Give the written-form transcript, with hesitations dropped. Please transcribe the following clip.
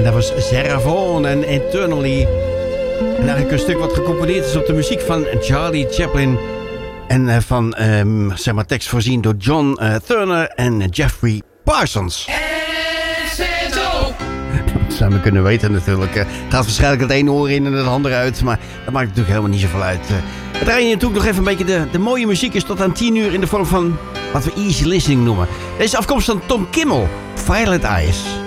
dat was Sarah Vaughan en Internally. En eigenlijk een stuk wat gecomponeerd is op de muziek van Charlie Chaplin. En van, zeg maar, tekst voorzien door John Turner en Jeffrey Parsons. Dat zou we kunnen weten natuurlijk. Gaat waarschijnlijk het ene oor in en het andere uit. Maar dat maakt natuurlijk helemaal niet zoveel uit. We draaien natuurlijk nog even een beetje de mooie muziek is tot aan 10 uur in de vorm van wat we easy listening noemen. Deze afkomst van Tom Kimmel, Violet Eyes.